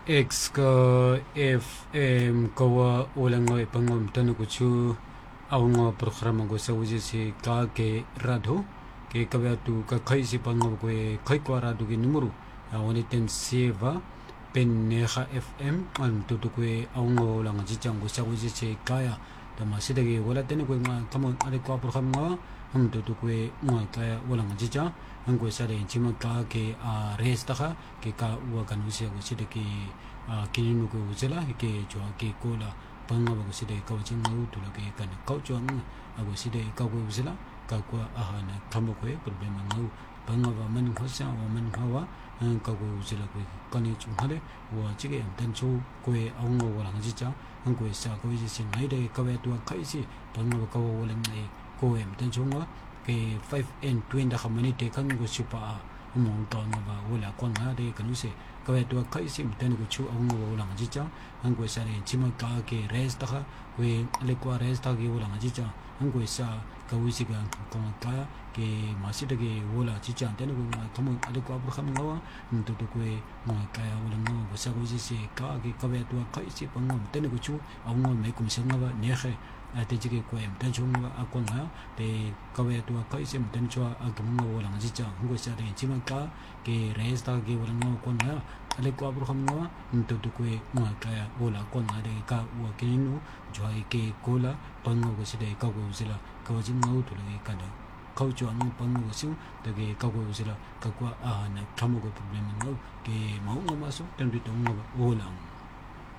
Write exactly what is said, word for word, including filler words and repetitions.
X ka F M kawa ulang ngoy pangom tanu kuchu awngo programa go sa wuje si ka ke radho ke kabatu ka khai si pangom ko khai ko radho ke numero awani ten seva pen neha F M an tutu ko awngo lang jijang go sa wuje si kaya dama sidage wala ten ko ma kamon ale ko programa hum tutu ko ma kaya wala jijang ang ko sa rin chima ka ke a resta ka ke ka wa kan usia go sidake a kininu ko uzela ke jo ke kola panga ba side ka wajin ngu tu la ke kan ka jo ang ago side ka ko uzela ka ko a ha na kamo ko problema ngu panga ba man khosa wa man hawa ang ka ko uzela ko kani chu hale wa chige am tan chu ko e aung ngo la ngi cha ang ko sa ko ji sin nai de ka we tu khai si panga ba ka wo len nei ko em tan chu ngo ke five and twenty da khamani te kan go super mong to nga ba wala kon ha de kan use ka we to khai sim ten go chu ang ngo lang ji cha ang go sa re chima ka ke rest ta we le kwa rest ta ge wala ji cha ang go sa ka wi si ga ko ka ke ma si de ge wala ji cha ten go ma thom ale kwa bu kham ngawa ntu to ko ma ka ya wala ngo go sa go ji se ka ke ka we to khai si pang ngom ten go chu ang ngo me kum sang ba ne khe ate jige ko em tan chung a kon ha te ka we to ka isi ten chwa a gum ngo lang ji cha ngo sa de chima ka ke resta ge wala ngo kon ha ale ko abru kham ngo ntu to ko ma ka ya wala kon ha de ka wa ke nu joy ke kola pang ngo si de ka go sila ka jin ngo to le ka da ka chu ang pang ngo su de ge ka go sila ka kwa a na khamu go problem ngo ke ma ngo ma so ten bi to ngo wala